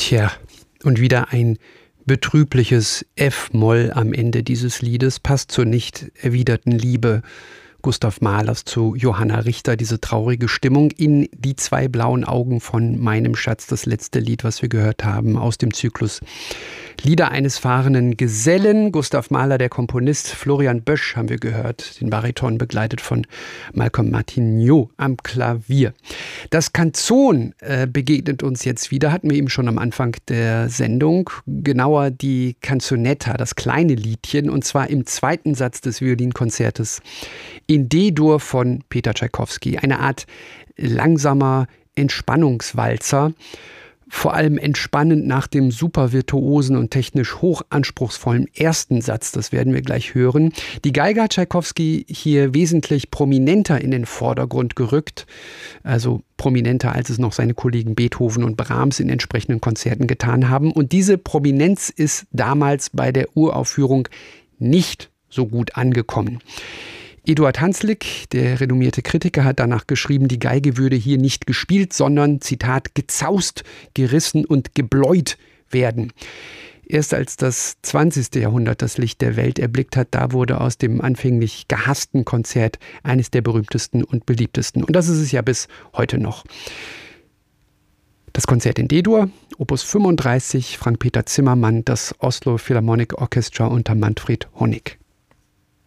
Tja, und wieder ein betrübliches F-Moll am Ende dieses Liedes, passt zur nicht erwiderten Liebe Gustav Mahlers zu Johanna Richter, diese traurige Stimmung in Die zwei blauen Augen von meinem Schatz, das letzte Lied, was wir gehört haben aus dem Zyklus Lieder eines fahrenden Gesellen. Gustav Mahler, der Komponist, Florian Bösch haben wir gehört, den Bariton begleitet von Malcolm Martineau am Klavier. Das Canzon begegnet uns jetzt wieder, hatten wir eben schon am Anfang der Sendung, genauer die Canzonetta, das kleine Liedchen, und zwar im zweiten Satz des Violinkonzertes in D-Dur von Peter Tschaikowski. Eine Art langsamer Entspannungswalzer, vor allem entspannend nach dem super virtuosen und technisch hochanspruchsvollen ersten Satz, das werden wir gleich hören. Die Geige hat Tschaikowski hier wesentlich prominenter in den Vordergrund gerückt, also prominenter, als es noch seine Kollegen Beethoven und Brahms in entsprechenden Konzerten getan haben. Und diese Prominenz ist damals bei der Uraufführung nicht so gut angekommen. Eduard Hanslick, der renommierte Kritiker, hat danach geschrieben, die Geige würde hier nicht gespielt, sondern, Zitat, gezaust, gerissen und gebläut werden. Erst als das 20. Jahrhundert das Licht der Welt erblickt hat, da wurde aus dem anfänglich gehassten Konzert eines der berühmtesten und beliebtesten. Und das ist es ja bis heute noch. Das Konzert in D-Dur, Opus 35, Frank-Peter Zimmermann, das Oslo Philharmonic Orchestra unter Manfred Honeck.